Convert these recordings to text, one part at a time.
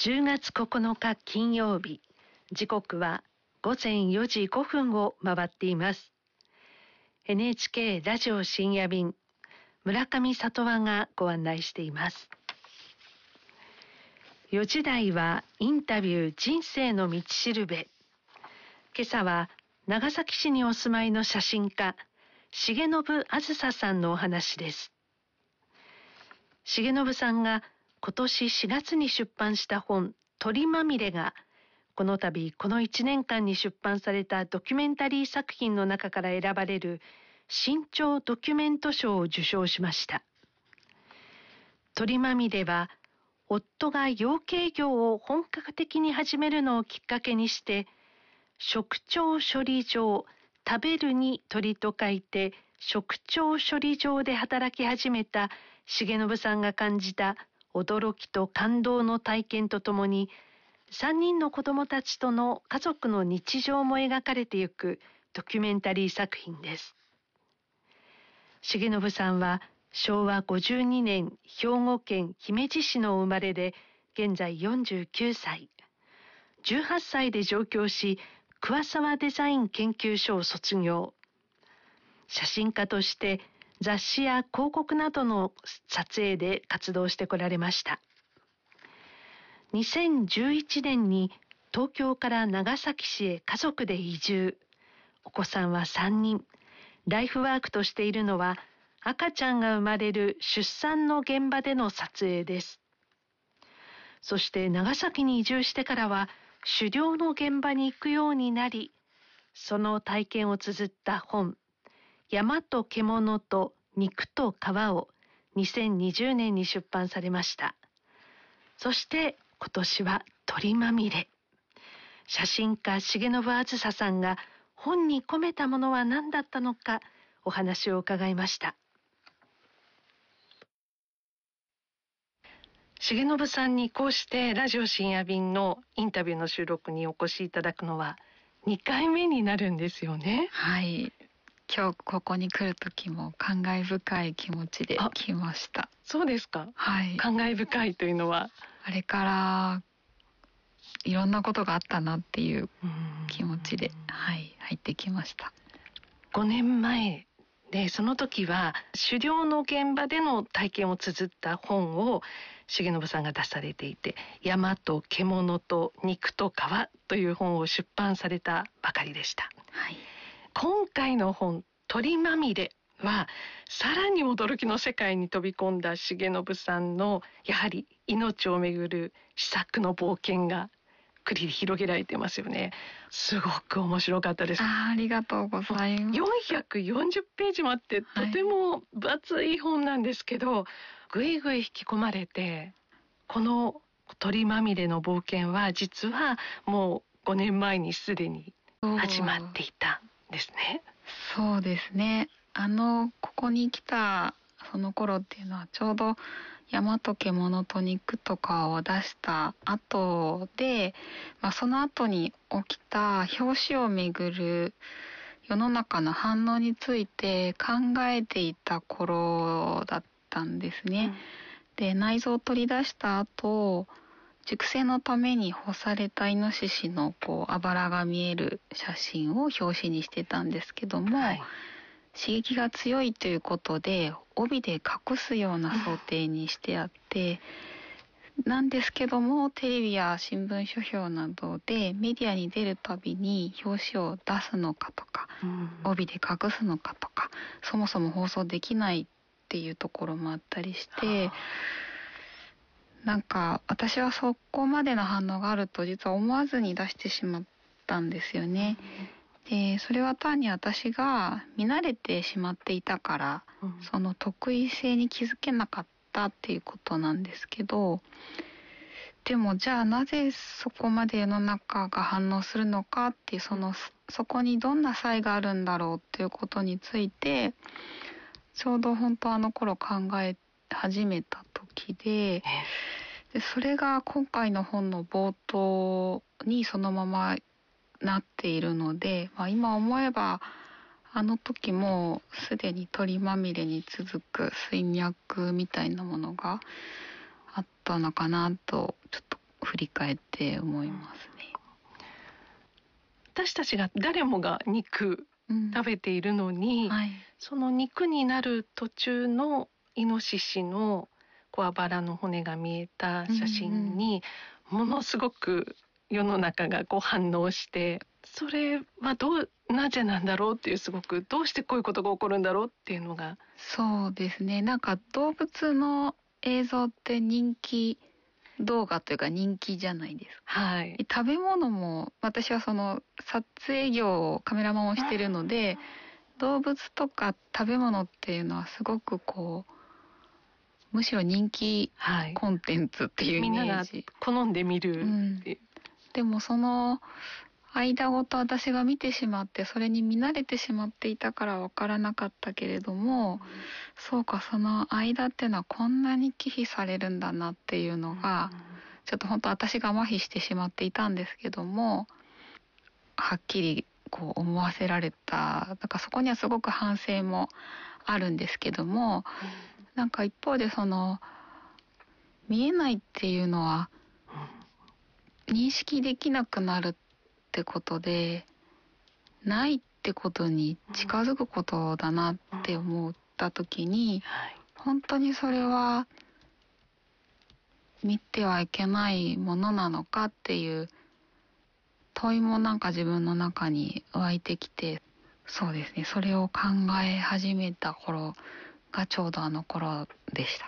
10月9日金曜日、時刻は午前4時5分を回っています。NHK ラジオ深夜便、村上里和がご案内しています。4時台はインタビュー人生の道しるべ。今朝は長崎市にお住まいの写真家、重信あずささんのお話です。重信さんが今年4月に出版した本、鳥まみれが、この度この1年間に出版されたドキュメンタリー作品の中から選ばれる新潮ドキュメント賞を受賞しました。鳥まみれは、夫が養鶏業を本格的に始めるのをきっかけにして、食鳥処理場、食べるに鳥と書いて食鳥処理場で働き始めた重信さんが感じた驚きと感動の体験とともに、3人の子供たちとの家族の日常も描かれてゆくドキュメンタリー作品です。重信さんは昭和52年兵庫県姫路市の生まれで、現在49歳。18歳で上京し、桑沢デザイン研究所を卒業。写真家として雑誌や広告などの撮影で活動してこられました。2011年に東京から長崎市へ家族で移住。お子さんは3人。ライフワークとしているのは赤ちゃんが生まれる出産の現場での撮影です。そして長崎に移住してからは狩猟の現場に行くようになり、その体験を綴った本、山と獣と肉と皮を2020年に出版されました。そして今年は鳥まみれ。写真家重信あずささんが本に込めたものは何だったのか、お話を伺いました。重信さんにこうしてラジオ深夜便のインタビューの収録にお越しいただくのは2回目になるんですよね。 はい。今日ここに来る時も感慨深い気持ちで来ました。 そうですか。 はい。 感慨深いというのは、 あれからいろんなことがあったなっていう気持ちで、はい、入ってきました。 5年前で、その時は狩猟の現場での体験を綴った本を重信さんが出されていて、山と獣と肉と皮という本を出版されたばかりでした。 はい。 今回の本、鳥まみれはさらに驚きの世界に飛び込んだ重信さんのやはり命をめぐる試作の冒険が繰り広げられてますよね。すごく面白かったです。 ありがとうございます。 440ページもあってとても分厚い本なんですけど、ぐいぐい引き込まれて、この鳥まみれの冒険は実はもう5年前にすでに始まっていたんですね。 そうですね。ここに来たその頃っていうのはちょうど山と獣と肉とかを出した後で、その後に起きた表紙をめぐる世の中の反応について考えていた頃だったんですね。で、内臓を取り出した後、熟成のために干されたイノシシのあばらが見える写真を表紙にしてたんですけども、刺激が強いということで帯で隠すような想定にしてあって、なんですけどもテレビや新聞書評などでメディアに出るたびに表紙を出すのかとか、帯で隠すのかとか、そもそも放送できないっていうところもあったりして、なんか私はそこまでの反応があると実は思わずに出してしまったんですよね。で、それは単に私が見慣れてしまっていたから、その特異性に気づけなかったっていうことなんですけど、でもじゃあなぜそこまで世の中が反応するのかっていう、そこにどんな差異があるんだろうっていうことについて、ちょうど本当あの頃考え始めた時で、それが今回の本の冒頭にそのままなっているので、今思えばあの時もすでに鳥まみれに続く水脈みたいなものがあったのかなとちょっと振り返って思いますね。 私たちが誰もが肉食べているのに、 はい、 その肉になる途中のイノシシのこうあばらの骨が見えた写真にものすごく世の中がこう反応して、それはなぜなんだろうっていう、すごくどうしてこういうことが起こるんだろうっていうのが。 そうですね。なんか動物の映像って人気動画というか人気じゃないですか。 はい、 食べ物も、私はその撮影業をカメラマンをしてるので、動物とか食べ物っていうのはすごくこうむしろ人気コンテンツっていうイメージ、 みんなが好んで見るっていう、 でもその間ごと私が見てしまって、それに見慣れてしまっていたから分からなかったけれども、そうか、その間っていうのはこんなに忌避されるんだなっていうのが、ちょっと本当私が麻痺してしまっていたんですけども、はっきりこう思わせられた。だからそこにはすごく反省もあるんですけども、なんか一方でその見えないっていうのは認識できなくなるってことで、ないってことに近づくことだなって思った時に、本当にそれは見てはいけないものなのかっていう問いもなんか自分の中に湧いてきて、そうですね、それを考え始めた頃がちょうどあの頃でした。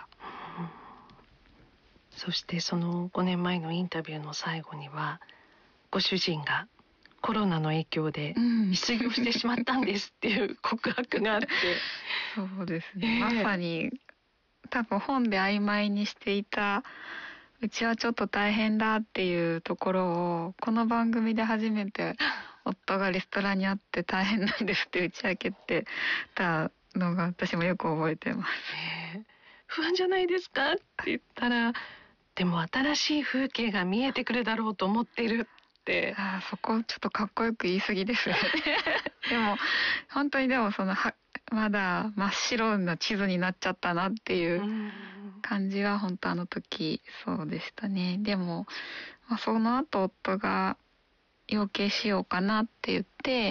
そしてその5年前のインタビューの最後には、ご主人がコロナの影響で失業してしまったんですっていう告白があって、 そうですね、まさに多分本で曖昧にしていた、うちはちょっと大変だっていうところをこの番組で初めて夫がレストランにあって大変なんですって打ち明けてたのが私もよく覚えてます。 不安じゃないですかって言ったら、でも新しい風景が見えてくるだろうと思ってるって。 そこちょっとかっこよく言い過ぎですよねでも本当に、でもそのまだ真っ白な地図になっちゃったなっていう感じは本当あの時そうでしたね。でも、その後夫が養鶏しようかなって言って、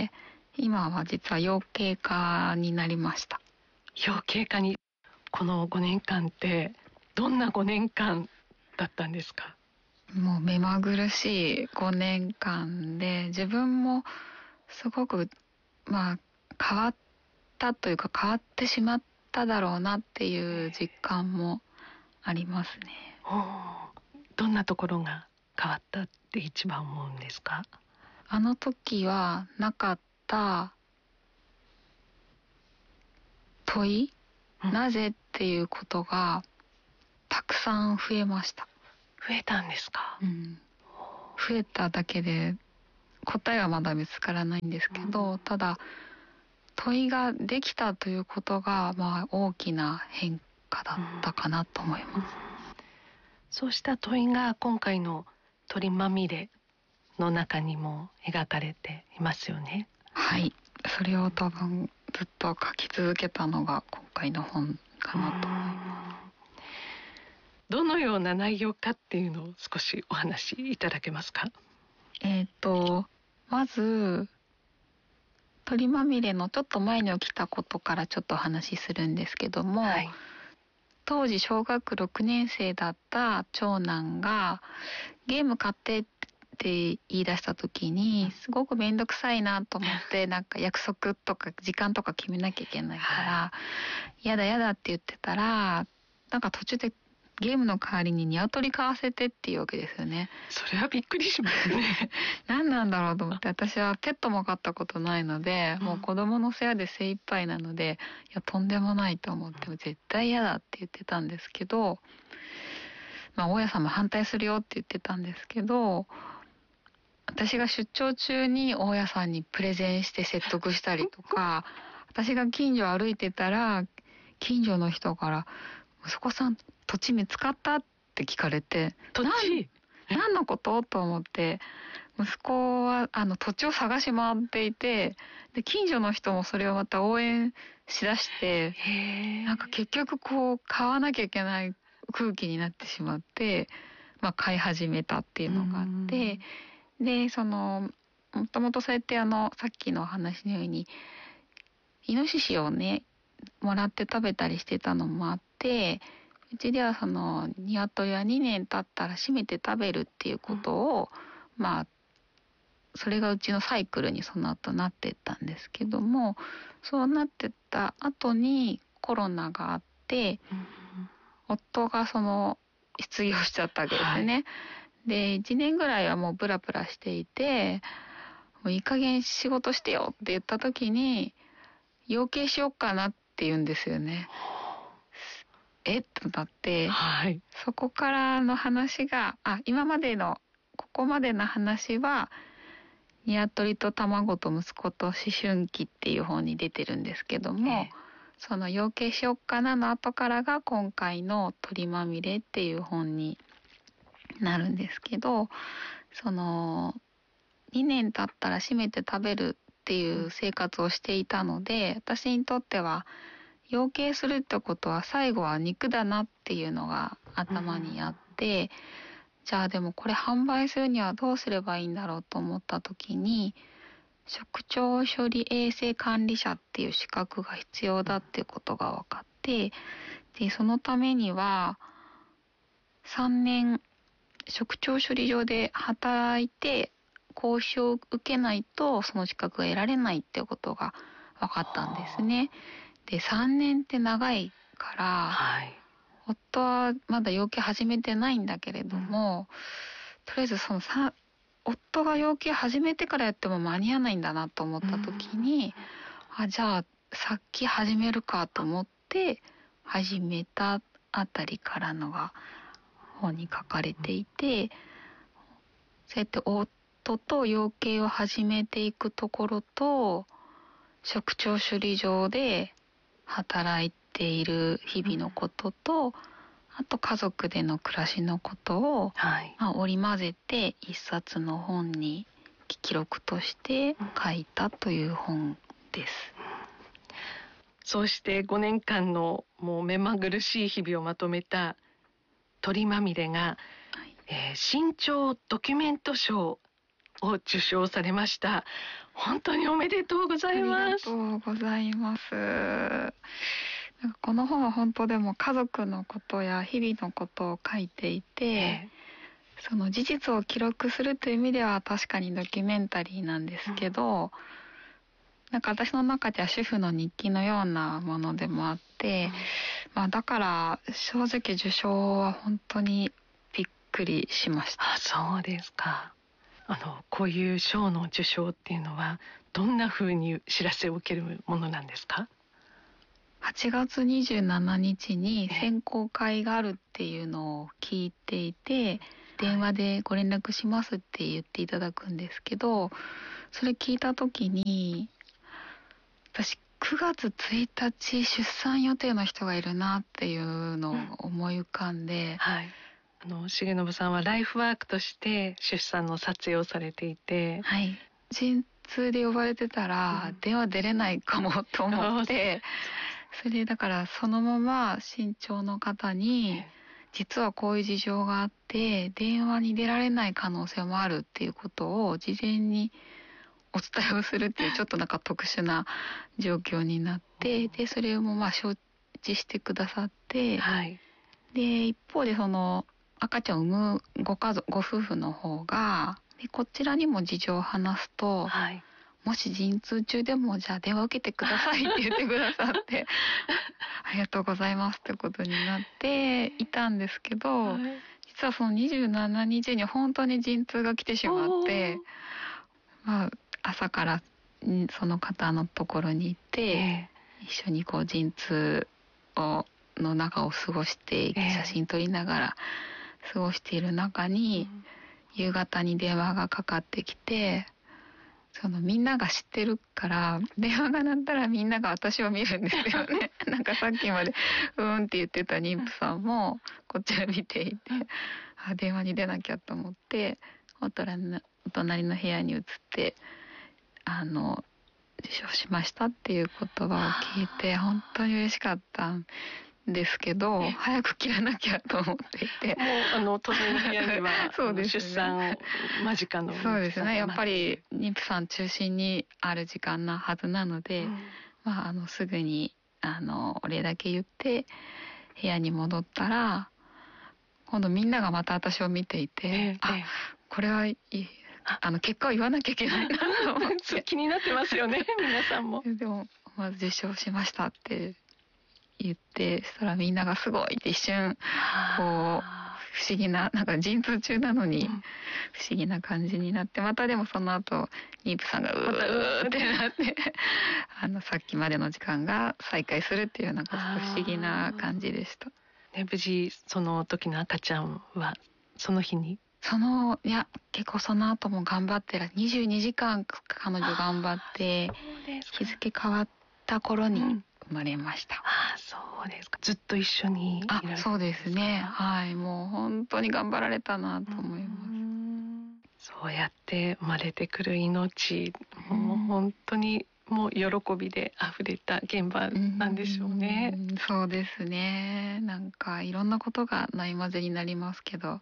今は実は養鶏家になりました。 養鶏家に。この5年間ってどんな5年間だったんですか？ もう目まぐるしい5年間で、自分もすごく変わったというか変わってしまっただろうなっていう実感もありますね。 どんなところが変わったって一番思うんですか？ あの時はなかった問い、なぜっていうことがたくさん増えました。 増えたんですか？ 増えただけで答えはまだ見つからないんですけど、ただ問いができたということが、大きな変化だったかなと思います。 そうした問いが今回の鳥まみれの中にも描かれていますよね。 はい、それを多分ずっと書き続けたのが今回の本かなと思います。 どのような内容かっていうのを少しお話しいただけますか？ まず鳥まみれのちょっと前に起きたことからちょっとお話しするんですけども、当時小学6年生だった長男がゲーム買ってって言い出した時に、すごく面倒くさいなと思ってなんか約束とか時間とか決めなきゃいけないからやだやだって言ってたら、なんか途中でゲームの代わりにニワトリ買わせてっていうわけですよね。 それはびっくりしますね何なんだろうと思って、私はペットも飼ったことないので、もう子供の世話で精一杯なので、いやとんでもないと思って絶対嫌だって言ってたんですけど、大家さんも反対するよって言ってたんですけど、私が出張中に大家さんにプレゼンして説得したりとか私が近所を歩いてたら近所の人から「息子さん土地見つかった?」って聞かれて、何のことと思って、息子は土地を探し回っていて、で近所の人もそれをまた応援しだして、なんか結局こう買わなきゃいけない空気になってしまって、 飼い始めたっていうのがあって、でもともとそうやってさっきの話のようにイノシシをねもらって食べたりしてたのもあって、うちでは鶏は2年経ったら締めて食べるっていうことを、それがうちのサイクルにその後なってったんですけども、そうなってった後にコロナがあって、夫が失業しちゃったわけですね。で1年ぐらいはもうブラブラしていて、もういい加減仕事してよって言った時に養鶏しようかなって言うんですよね。となって、そこからの話が今までのここまでの話は鶏と卵と息子と思春期っていう本に出てるんですけども、その養鶏しよっかなの後からが今回の鳥まみれっていう本になるんですけど、2年経ったら締めて食べるっていう生活をしていたので、私にとっては養鶏するってことは最後は肉だなっていうのが頭にあって、じゃあでもこれ販売するにはどうすればいいんだろうと思った時に、食調処理衛生管理者っていう資格が必要だっていうことが分かって、でそのためには3年食調処理場で働いて講習を受けないとその資格が得られないっていうことが分かったんですね。で3年って長いから、夫はまだ養鶏始めてないんだけれども、とりあえず夫が養鶏始めてからやっても間に合わないんだなと思った時に、じゃあ先始めるかと思って始めたあたりからのが本に書かれていて、そうやって夫と養鶏を始めていくところと、食調処理場で働いている日々のことと、あと家族での暮らしのことを、織り交ぜて一冊の本に記録として書いたという本です。 そうして5年間のもう目まぐるしい日々をまとめた鳥まみれが、新潮ドキュメント賞を受賞されました。本当におめでとうございます。 ありがとうございます。この本は本当でも家族のことや日々のことを書いていて、その事実を記録するという意味では確かにドキュメンタリーなんですけど、私の中では主婦の日記のようなものでもあって、だから正直受賞は本当にびっくりしました。 そうですか。こういう賞の受賞っていうのはどんな風に知らせを受けるものなんですか ？8月27日に選考会があるっていうのを聞いていて、電話でご連絡しますって言っていただくんですけど、それ聞いた時に私9月1日出産予定の人がいるなっていうのを思い浮かんで、 重信さんはライフワークとして出産の撮影をされていて、 陣痛で呼ばれてたら電話出れないかもと思って、それだからそのまま新潮の方に実はこういう事情があって電話に出られない可能性もあるっていうことを事前にお伝えをするっていうちょっと特殊な状況になって、でそれも承知してくださって、で一方で赤ちゃんを産むご夫婦の方がでこちらにも事情を話すと、もし陣痛中でもじゃあ電話受けてくださいって言ってくださってありがとうございますってことになっていたんですけど、実はその27日に本当に陣痛が来てしまって、朝からその方のところに行って、一緒に陣痛の中を過ごして写真撮りながら過ごしている中に、夕方に電話がかかってきて、みんなが知ってるから電話が鳴ったらみんなが私を見るんですよねさっきまでって言ってた妊婦さんもこっちを見ていて、電話に出なきゃと思ってお隣の部屋に移って受賞しましたっていう言葉を聞いて本当に嬉しかったんですけど、早く切らなきゃと思っていて、 もう隣の部屋にはそうですね、 出産間近のそうですね、やっぱり妊婦さん中心にある時間なはずなので、すぐにお礼だけ言って部屋に戻ったら、今度みんながまた私を見ていて、これはいい、結果を言わなきゃいけないなと思って気になってますよね皆さんも。 でもまず受賞しましたって言って、そしたらみんながすごいって一瞬こう不思議な、なんか陣痛中なのに不思議な感じになって、またでもその後妊婦さんがうーってなってさっきまでの時間が再開するっていう、なんかちょっと不思議な感じでした。 無事その時の赤ちゃんはその日にいや結構その後も頑張って22時間彼女頑張って日付変わった頃に生まれました。 そうですか。ずっと一緒にいられたんですか？ そうですね、はい、もう本当に頑張られたなと思います。 そうやって生まれてくる命、もう本当にもう喜びで溢れた現場なんでしょうね。 そうですね、なんかいろんなことがないまぜになりますけど、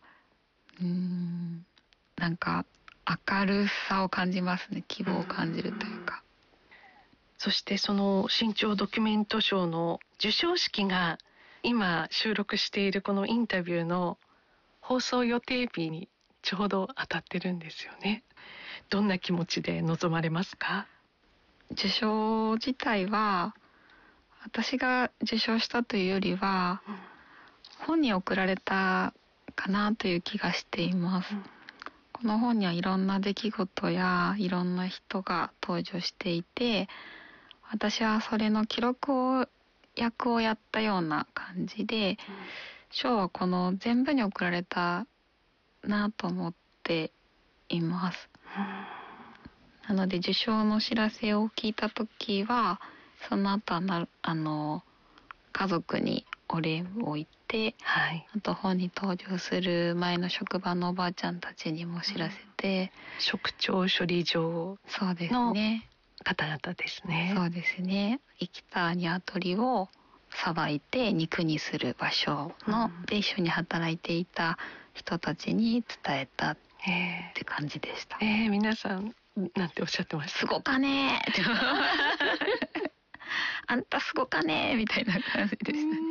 なんか明るさを感じますね、希望を感じるというか。 そしてその新潮ドキュメント賞の授賞式が今収録しているこのインタビューの放送予定日にちょうど当たってるんですよね。どんな気持ちで臨まれますか？ 受賞自体は私が受賞したというよりは、本に贈られたかなという気がしています。この本にはいろんな出来事やいろんな人が登場していて、私はそれの記録役をやったような感じで、賞はこの全部に贈られたなと思っています。なので受賞の知らせを聞いた時は、その後は家族にお礼を言って、あと本に登場する前の職場のおばあちゃんたちにも知らせて、 職長処理場の方々ですね。 そうですね、生きた鶏をさばいて肉にする場所で一緒に働いていた人たちに伝えたって感じでした。 皆さんなんておっしゃってました？ すごかねあんたすごかねみたいな感じでしたね。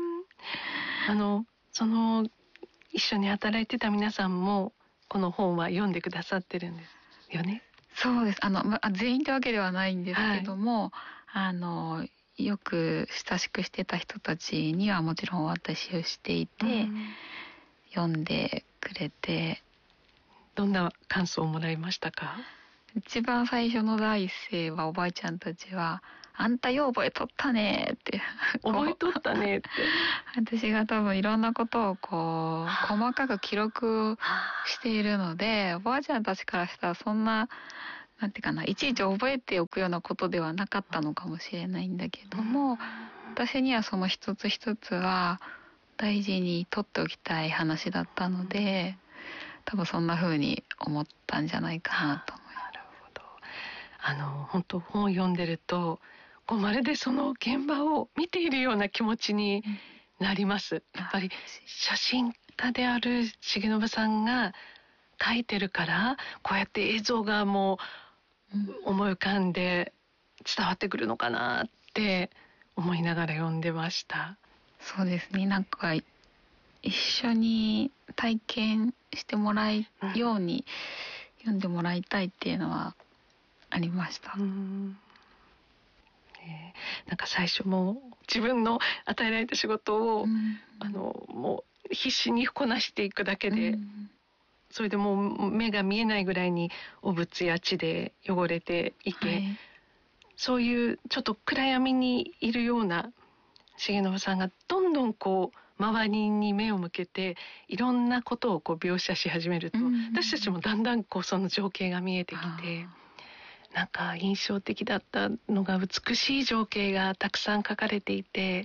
その一緒に働いてた皆さんもこの本は読んでくださってるんですよね。 そうです。全員というわけではないんですけども、よく親しくしてた人たちにはもちろんお渡しをしていて、読んでくれて。 どんな感想をもらいましたか？ 一番最初の第一声はおばあちゃんたちは、あんたよう覚えとったねって覚えとったねって私が多分いろんなことを細かく記録しているので、おばあちゃんたちからしたらそんな、なんていうかな、いちいち覚えておくようなことではなかったのかもしれないんだけども、私にはその一つ一つは大事に取っておきたい話だったので、多分そんな風に思ったんじゃないかなと思います。 なるほど。本当本を読んでるとまるでその現場を見ているような気持ちになります。やっぱり写真家である重信さんが描いてるから、こうやって映像がもう思い浮かんで伝わってくるのかなって思いながら読んでました。 そうですね、なんか一緒に体験してもらうように読んでもらいたいっていうのはありました。 なんか最初も自分の与えられた仕事を、もう必死にこなしていくだけで、それでもう目が見えないぐらいに汚物や血で汚れていて、そういうちょっと暗闇にいるような重信さんがどんどん周りに目を向けていろんなことを描写し始めると、私たちもだんだんその情景が見えてきて、なんか印象的だったのが、美しい情景がたくさん描かれていて、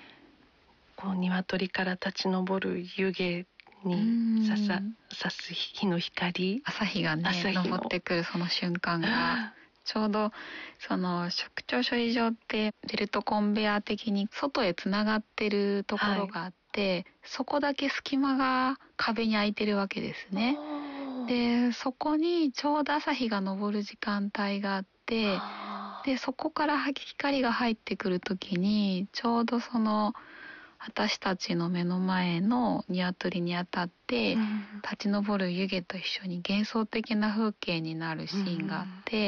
鶏から立ち上る湯気に差す日の光、 朝日がね昇ってくるその瞬間がちょうどその職長処理場ってベルトコンベヤー的に外へつながってるところがあって、そこだけ隙間が壁に開いてるわけですね。でそこにちょうど朝日が昇る時間帯があって、でそこから光が入ってくる時にちょうどその私たちの目の前の鶏に当たって、立ち上る湯気と一緒に幻想的な風景になるシーンがあって、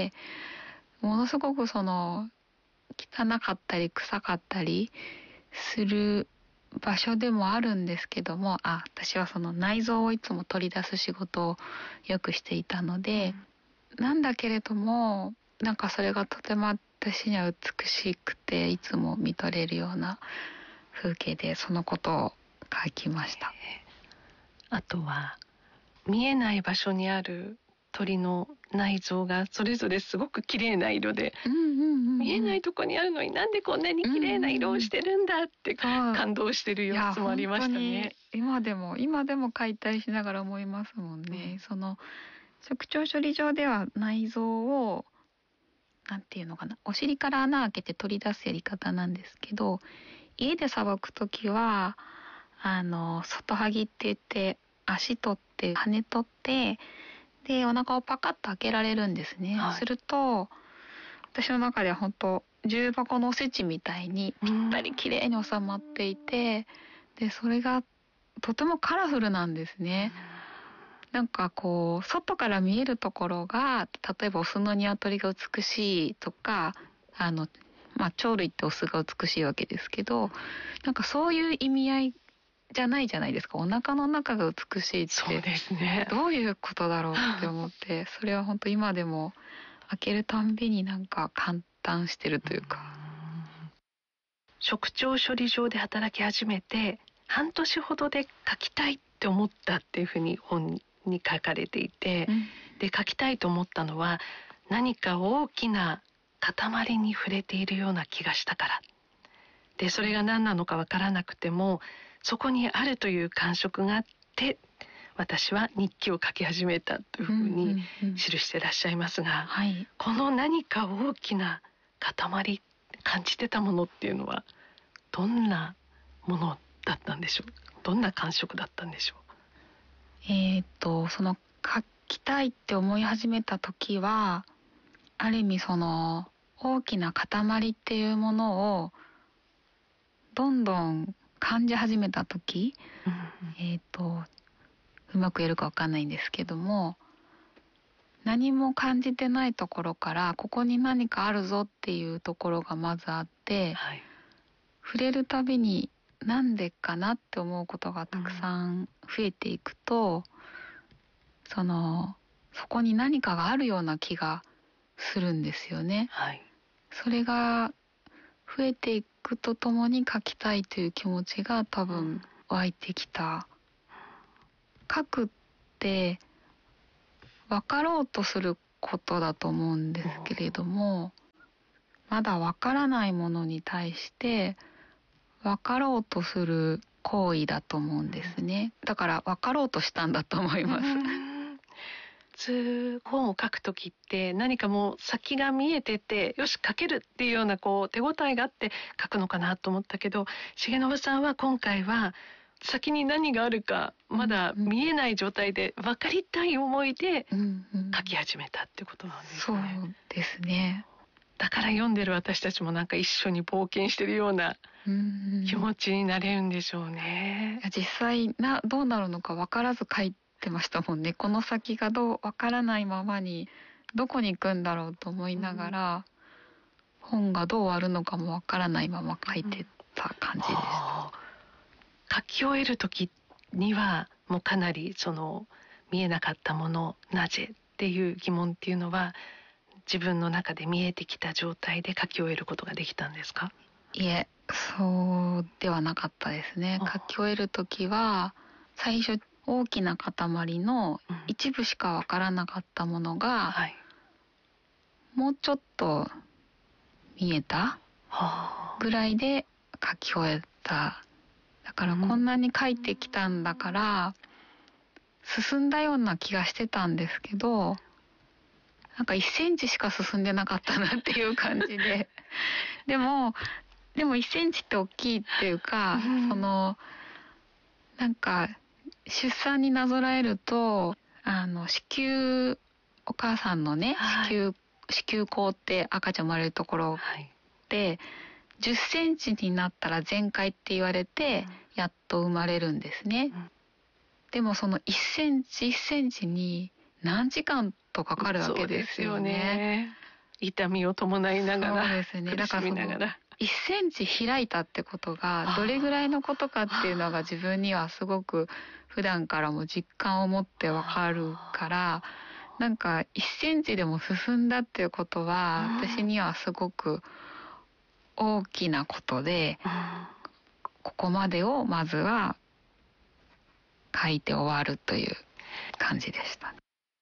ものすごくその汚かったり臭かったりする場所でもあるんですけども、私はその内臓をいつも取り出す仕事をよくしていたので、なんだけれどもなんかそれがとても私には美しくていつも見とれるような風景で、そのことを書きました。 あとは見えない場所にある鳥の内臓がそれぞれすごく綺麗な色で、見えないとこにあるのになんでこんなに綺麗な色をしてるんだって感動してる様子もありましたね。 今でも解体しながら思いますもんね。その職長処理場では内臓をなんていうのかな、お尻から穴開けて取り出すやり方なんですけど、家でさばくときは外はぎって言って足取って羽取ってでお腹をパカッと開けられるんですね。すると私の中では本当重箱のおせちみたいにぴったり綺麗に収まっていて、でそれがとてもカラフルなんですね。なんかこう外から見えるところが例えばオスの鶏が美しいとか鳥類ってオスが美しいわけですけど、なんかそういう意味合いじゃないじゃないですか。お腹の中が美しいってそうですね、 どういうことだろうって思ってそれは本当今でも開けるたんびになんか感嘆してるというか。 職長処理場で働き始めて半年ほどで書きたいって思ったっていうふうに本に書かれていて、で書きたいと思ったのは何か大きな塊に触れているような気がしたからで、それが何なのかわからなくてもそこにあるという感触があって私は日記を書き始めたというふうに記してらっしゃいますが、この何か大きな塊感じてたものっていうのはどんなものだったんでしょう。どんな感触だったんでしょう。その書きたいって思い始めた時はある意味その大きな塊っていうものをどんどん感じ始めた時、うまく言えるかわかんないんですけども、何も感じてないところからここに何かあるぞっていうところがまずあって、触れるたびになんでかなって思うことがたくさん増えていくと、そこに何かがあるような気がするんですよね。それが増えていくとともに書きたいという気持ちが多分湧いてきた。書くって分かろうとすることだと思うんですけれども、まだ分からないものに対して分かろうとする行為だと思うんですね。だから分かろうとしたんだと思います。 本を書くときって何かもう先が見えててよし書けるっていうようなこう手応えがあって書くのかなと思ったけど、重信さんは今回は先に何があるかまだ見えない状態で分かりたい思いで書き始めたってことなんですね。 そうですね。 だから読んでる私たちもなんか一緒に冒険してるような気持ちになれるんでしょうね。 実際どうなるのか分からず書いてましたもんね。この先が分からないままにどこに行くんだろうと思いながら、本がどう終わるのかも分からないまま書いてた感じでした。 書き終える時にはもうかなりその見えなかったものなぜっていう疑問っていうのは自分の中で見えてきた状態で書き終えることができたんですか？ いえ、そうではなかったですね。書き終える時は最初大きな塊の一部しかわからなかったものが、もうちょっと見えたぐらいで書き終えた。だからこんなに書いてきたんだから進んだような気がしてたんですけど、 なんか1センチしか進んでなかったなっていう感じででも1センチって大きいっていうか、なんか出産になぞらえると子宮、お母さんのね、子宮口って赤ちゃん生まれるところで、10センチになったら全開って言われて、やっと生まれるんですね。でもその1センチ1センチに何時間とかかるわけですよね。 痛みを伴いながら、 そうですね。 苦しみながら。 1センチ開いたってことがどれぐらいのことかっていうのが自分にはすごく普段からも実感を持ってわかるから、なんか1センチでも進んだっていうことは私にはすごく大きなことで、ここまでをまずは書いて終わるという感じでした。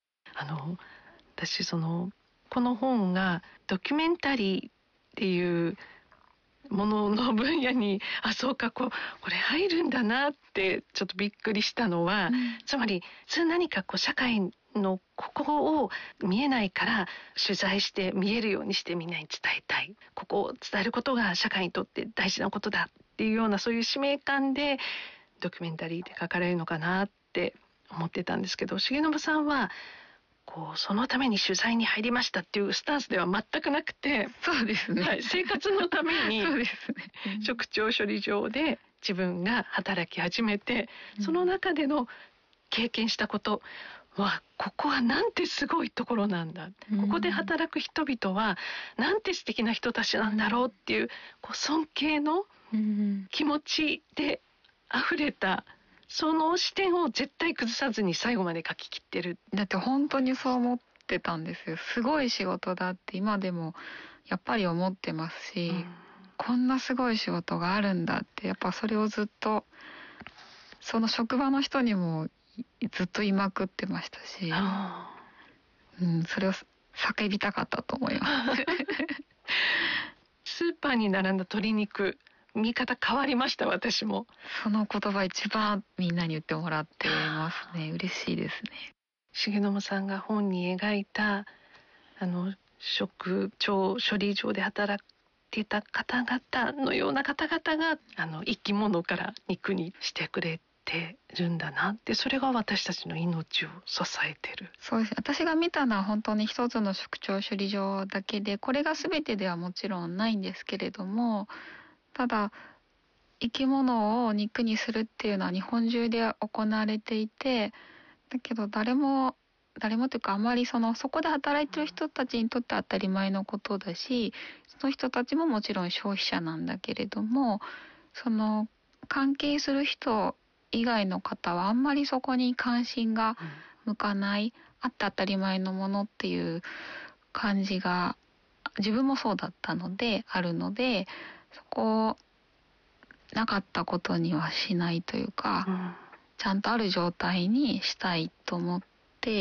私この本がドキュメンタリーっていうものの分野にそうか、これ入るんだなってちょっとびっくりしたのは、つまり何か社会のここを見えないから取材して見えるようにしてみんなに伝えたい、ここを伝えることが社会にとって大事なことだっていうような、そういう使命感でドキュメンタリーで書かれるのかなって思ってたんですけど、重信さんはそのために取材に入りましたっていうスタンスでは全くなくて、 そうですね、 生活のためにそうですね、 職長処理場で自分が働き始めて、その中での経験したことは、ここはなんてすごいところなんだ、ここで働く人々はなんて素敵な人たちなんだろうっていう、尊敬の気持ちで溢れた、その視点を絶対崩さずに最後まで書き切ってる。 だって本当にそう思ってたんですよ。すごい仕事だって今でもやっぱり思ってますし、こんなすごい仕事があるんだって、やっぱそれをずっとその職場の人にもずっと言いまくってましたし、それを叫びたかったと思いますスーパーに並んだ鶏肉、見方変わりました。私もその言葉一番みんなに言ってもらってますね。嬉しいですね。 重信さんが本に描いた職長処理場で働いていた方々のような方々が生き物から肉にしてくれてるんだなって、それが私たちの命を支えてる。 そうです。私が見たのは本当に一つの職長処理場だけで、これが全てではもちろんないんですけれども、ただ生き物を肉にするっていうのは日本中で行われていて、だけど誰もというか、あまりそこで働いてる人たちにとって当たり前のことだし、その人たちももちろん消費者なんだけれども、その関係する人以外の方はあんまりそこに関心が向かない、あって当たり前のものっていう感じが自分もそうだったのであるので、そこなかったことにはしないというか、ちゃんとある状態にしたいと思って、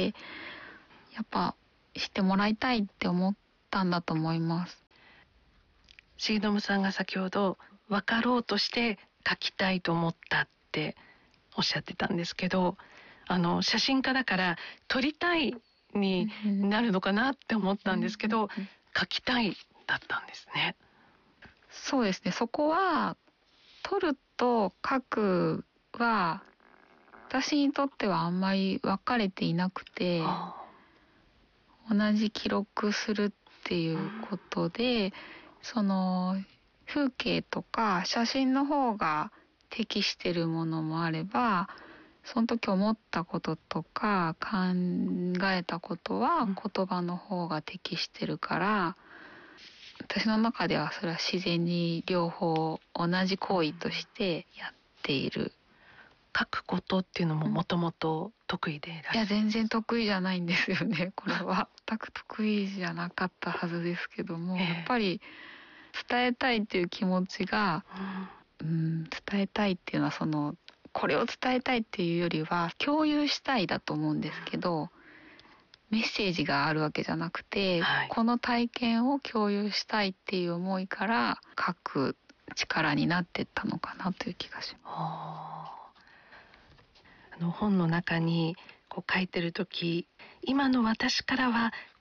やっぱ知ってもらいたいって思ったんだと思います。 重信さんが先ほど分かろうとして書きたいと思ったっておっしゃってたんですけど、写真家だから撮りたいになるのかなって思ったんですけど、書きたいだったんですね。 そうですね。そこは撮ると書くは私にとってはあんまり分かれていなくて、同じ記録するっていうことで、その風景とか写真の方が適してるものもあれば、その時思ったこととか考えたことは言葉の方が適してるから、私の中ではそれは自然に両方同じ行為としてやっている。 書くことっていうのももともと得意でいらっしゃる？ いや、全然得意じゃないんですよね。これは全く得意じゃなかったはずですけども、やっぱり伝えたいっていう気持ちが、伝えたいっていうのはこれを伝えたいっていうよりは共有したいだと思うんですけど、メッセージがあるわけじゃなくて、この体験を共有したいっていう思いから書く力になってったのかなという気がします。 本の中に書いてる時、今の私からは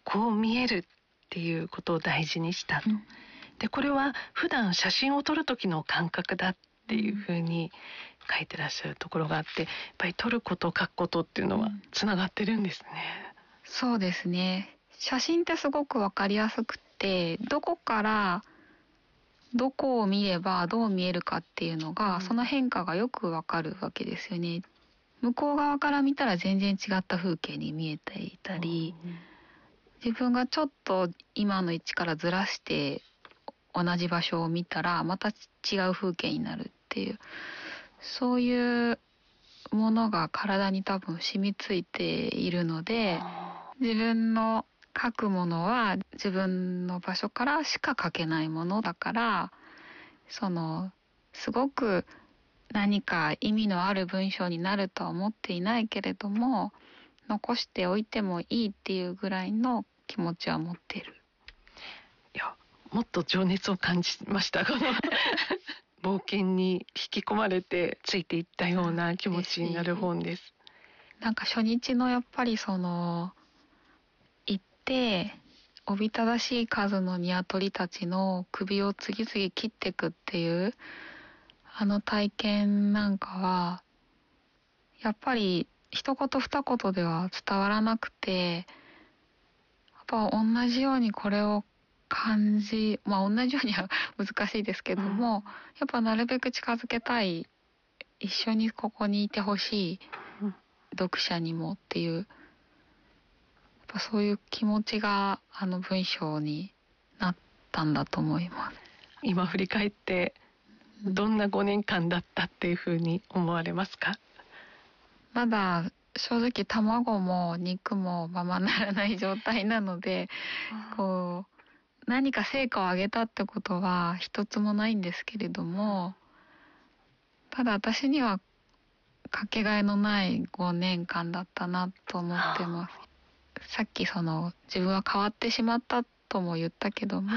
こう見えるっていうことを大事にしたと、でこれは普段写真を撮る時の感覚だっていうふうに書いてらっしゃるところがあって、やっぱり撮ること書くことっていうのはつながってるんですね。 そうですね。写真ってすごくわかりやすくて、どこからどこを見ればどう見えるかっていうのが、その変化がよくわかるわけですよね。向こう側から見たら全然違った風景に見えていたり、自分がちょっと今の位置からずらして同じ場所を見たらまた違う風景になるっていう、そういうものが体に多分染みついているので、自分の書くものは自分の場所からしか書けないものだから、すごく何か意味のある文章になるとは思っていないけれども、残しておいてもいいっていうぐらいの気持ちは持っている。 いや、もっと情熱を感じました。この冒険に引き込まれてついていったような気持ちになる本です。 なんか初日のやっぱり行っておびただしい数のニワトリたちの首を次々切っていくっていうあの体験なんかはやっぱり一言二言では伝わらなくて、やっぱ同じようにこれを同じようには難しいですけども、やっぱなるべく近づけたい、一緒にここにいてほしい、読者にもっていう、やっぱそういう気持ちがあの文章になったんだと思います。 今振り返ってどんな5年間だったっていうふうに思われますか？ まだ正直卵も肉もままならない状態なので、何か成果を上げたってことは一つもないんですけれども、ただ私にはかけがえのない5年間だったなと思ってます。さっき自分は変わってしまったとも言ったけども、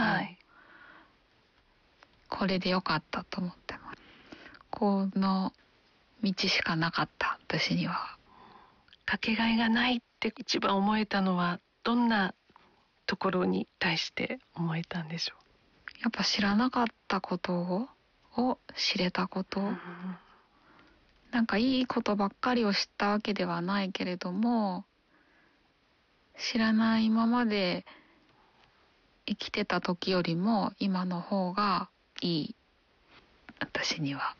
これでよかったと思ってます。この道しかなかった、私には。 かけがえがないって一番思えたのはどんなところに対して思えたんでしょう？ やっぱ知らなかったことを知れたこと、なんかいいことばっかりを知ったわけではないけれども、知らないままで生きてた時よりも今の方がいい、私には。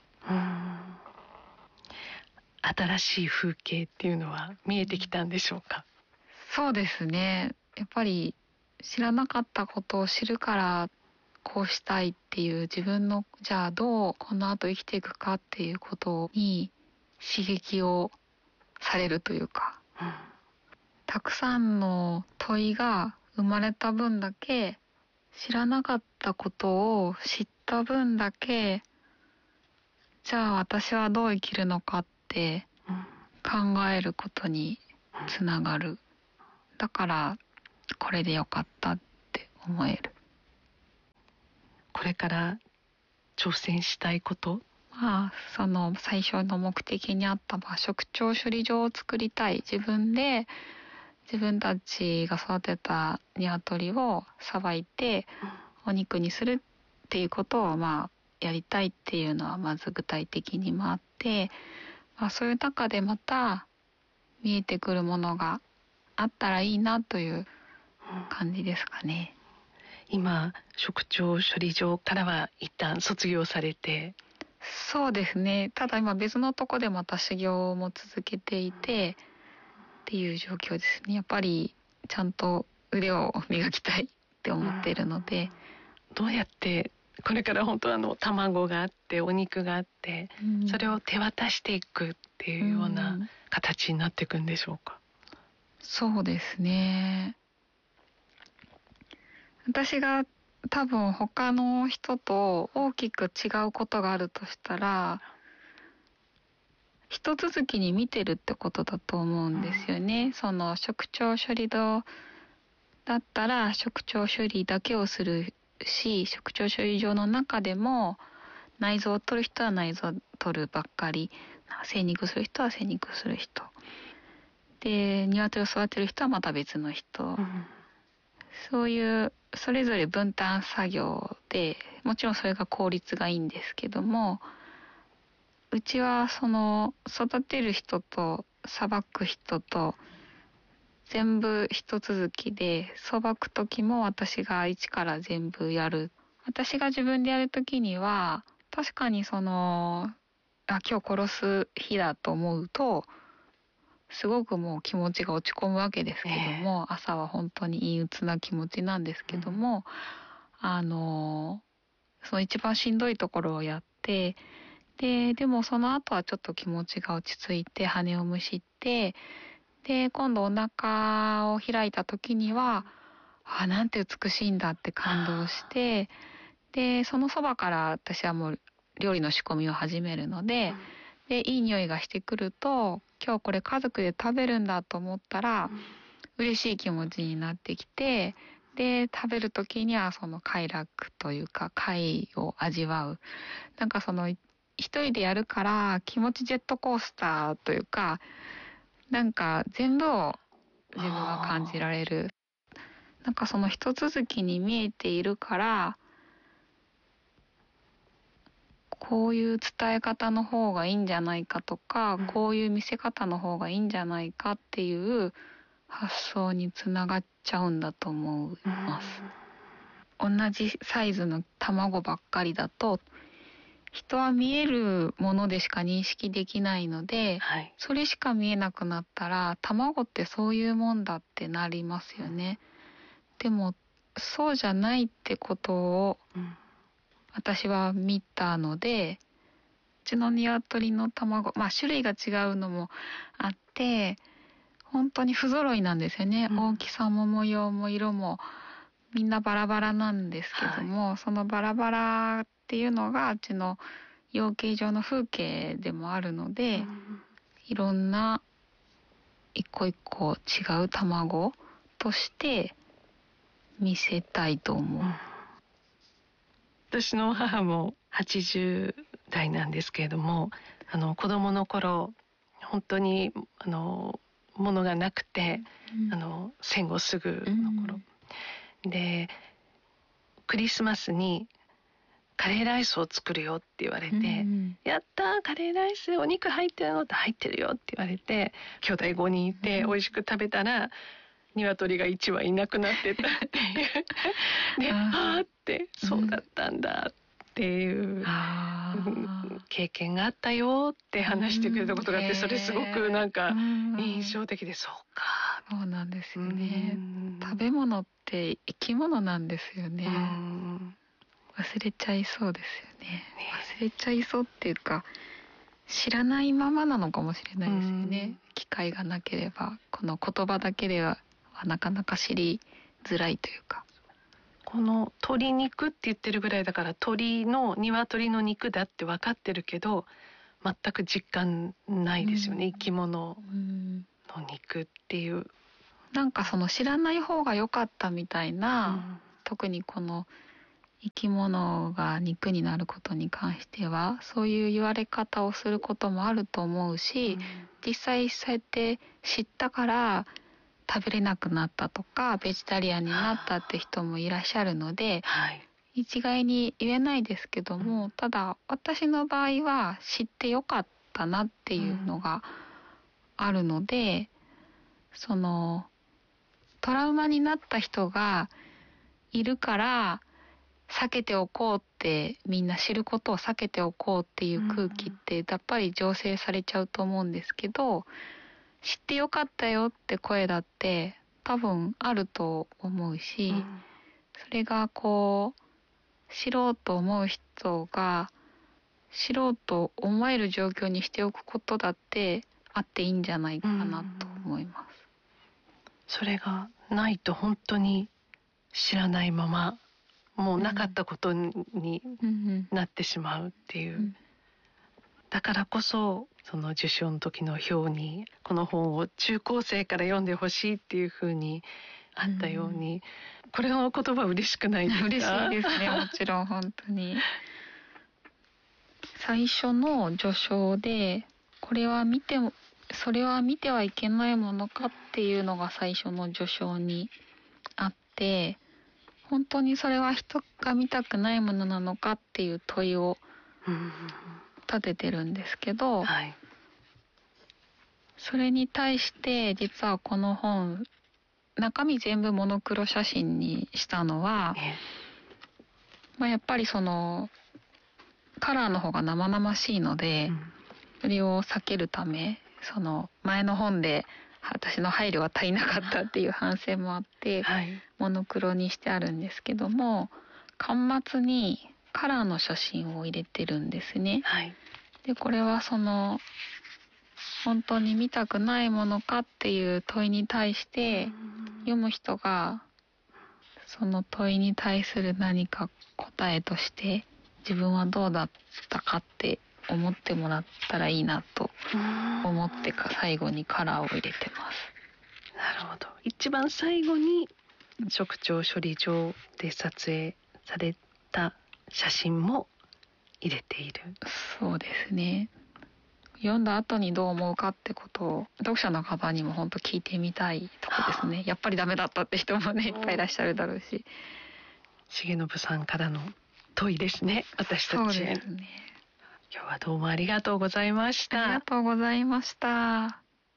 新しい風景っていうのは見えてきたんでしょうか？ そうですね。やっぱり知らなかったことを知るからこうしたいっていう、自分のじゃあどうこの後生きていくかっていうことに刺激をされるというか、たくさんの問いが生まれた分だけ、知らなかったことを知った分だけ、じゃあ私はどう生きるのかって考えることにつながる。だからこれでよかったって思える。 これから挑戦したいこと？ 最初の目的にあった食鳥処理場を作りたい。自分たちが育てた鶏をさばいてお肉にするっていうことをやりたいっていうのはまず具体的にもあって、そういう中でまた見えてくるものがあったらいいなという感じですかね。 今食鳥処理場からは一旦卒業されて。 そうですね。ただ今別のとこでまた修行も続けていてっていう状況ですね。やっぱりちゃんと腕を磨きたいって思っているので、 どうやってこれから本当卵があってお肉があって、それを手渡していくっていうような形になっていくんでしょうか？ そうですね。私が多分他の人と大きく違うことがあるとしたら、一続きに見てるってことだと思うんですよね。食鳥処理場だったら食鳥処理だけをするし、食鳥処理場の中でも内臓を取る人は内臓を取るばっかり、精肉する人は精肉する人で、鶏を育てる人はまた別の人、 そういうそれぞれ分担作業で、もちろんそれが効率がいいんですけども、うちはその育てる人とさばく人と全部一続きで、さばく時も私が一から全部やる。私が自分でやる時には確かに今日殺す日だと思うとすごくもう気持ちが落ち込むわけですけども、朝は本当に陰鬱な気持ちなんですけども、その一番しんどいところをやって、でもその後はちょっと気持ちが落ち着いて羽をむしって、で今度お腹を開いた時には、なんて美しいんだって感動して、でそのそばから私はもう料理の仕込みを始めるので、でいい匂いがしてくると、今日これ家族で食べるんだと思ったら、嬉しい気持ちになってきて、で食べる時にはその快楽というか快を味わう。なんか一人でやるから気持ちジェットコースターというか、なんか全部を自分が感じられる。なんかその一続きに見えているから、こういう伝え方の方がいいんじゃないかとか、こういう見せ方の方がいいんじゃないかっていう発想につながっちゃうんだと思います。同じサイズの卵ばっかりだと、人は見えるものでしか認識できないので、それしか見えなくなったら、卵ってそういうもんだってなりますよね。でもそうじゃないってことを私は見たので、うちの鶏の卵、種類が違うのもあって、本当に不揃いなんですよね。大きさも模様も色もみんなバラバラなんですけども、そのバラバラっていうのがうちの養鶏場の風景でもあるので、いろんな一個一個違う卵として見せたいと思う。 私の母も80代なんですけれども、子供の頃本当に物がなくて、戦後すぐの頃、でクリスマスにカレーライスを作るよって言われて、やったー、カレーライスお肉入ってるの？って入ってるよって言われて、兄弟5人いて美味しく食べたら、鶏が1羽いなくなってたっていうで、って、そうだったんだっていう経験があったよって話してくれたことがあって、それすごくなんか印象的で、そうか。 そうなんですよね。食べ物って生き物なんですよね。忘れちゃいそうですよね。忘れちゃいそうっていうか、知らないままなのかもしれないですよね。機会がなければ、この言葉だけではなかなか知りづらいというか。 この鶏肉って言ってるぐらいだから、鶏の肉だって分かってるけど、全く実感ないですよね、生き物の肉っていう。 なんか知らない方が良かったみたいな、特にこの生き物が肉になることに関してはそういう言われ方をすることもあると思うし、実際そうやって知ったから食べれなくなったとかベジタリアンになったって人もいらっしゃるので、一概に言えないですけども、ただ私の場合は知ってよかったなっていうのがあるので、トラウマになった人がいるから避けておこうって、みんな知ることを避けておこうっていう空気ってやっぱり醸成されちゃうと思うんですけど、知ってよかったよって声だって多分あると思うし、それが知ろうと思う人が知ろうと思える状況にしておくことだってあっていいんじゃないかなと思います。 それがないと本当に知らないまま、もうなかったことになってしまうっていう、だからこそその受賞の時の表にこの本を中高生から読んでほしいっていうふうにあったように、これの言葉嬉しくないですか？ 嬉しいですね、もちろん。本当に最初の序章でこれは見てもそれは見てはいけないものかっていうのが最初の序章にあって、本当にそれは人が見たくないものなのかっていう問いを立ててるんですけど、 はい、 それに対して実はこの本、中身全部モノクロ写真にしたのは、やっぱりそのカラーの方が生々しいので、それを避けるため、その前の本で私の配慮が足りなかったっていう反省もあって、 はい、 モノクロにしてあるんですけども、巻末にカラーの写真を入れてるんですね。 はい、 でこれはその本当に見たくないものかっていう問いに対して読む人がその問いに対する何か答えとして自分はどうだったかって思ってもらったらいいなと思ってか最後にカラーを入れてます。 なるほど。一番最後に職長処理場で撮影された写真も入れている。 そうですね。読んだ後にどう思うかってことを読者の方にも本当聞いてみたいとこですね。やっぱりダメだったって人もねいっぱいいらっしゃるだろうし。 重信さんからの問いですね、私たち。 そうですね。 今日はどうもありがとうございました。 ありがとうございました。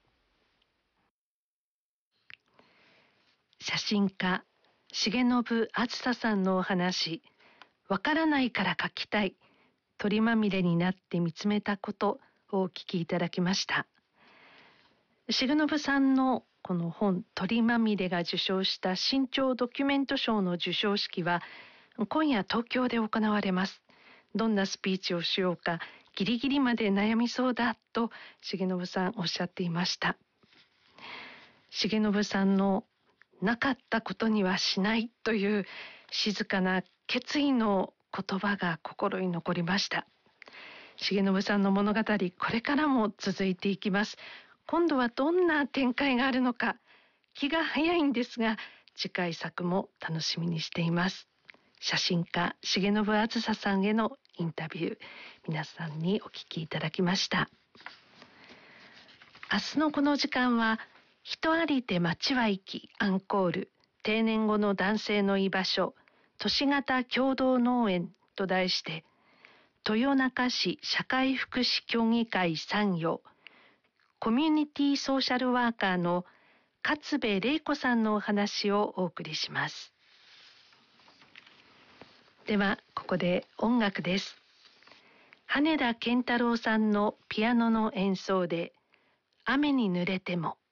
写真家重信あずささんのお話、わからないから書きたい、鳥まみれになって見つめたことをお聞きいただきました。重信さんのこの本鳥まみれが受賞した新潮ドキュメント賞の授賞式は今夜東京で行われます。どんなスピーチをしようかギリギリまで悩みそうだと重信さんおっしゃっていました。重信さんのなかったことにはしないという静かな決意の言葉が心に残りました。重信さんの物語、これからも続いていきます。今度はどんな展開があるのか気が早いんですが、次回作も楽しみにしています。写真家重信あずささんへのインタビュー、皆さんにお聞きいただきました。明日のこの時間は人ありて町は生きアンコール、定年後の男性の居場所都市型共同農園と題して、豊中市社会福祉協議会参与コミュニティソーシャルワーカーの勝部玲子さんのお話をお送りします。ではここで音楽です。羽田健太郎さんのピアノの演奏で雨に濡れても。